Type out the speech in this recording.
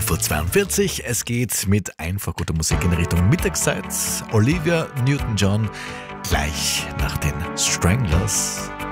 11.42 Uhr. Es geht mit einfach guter Musik in Richtung Mittagszeit. Olivia Newton-John gleich nach den Stranglers.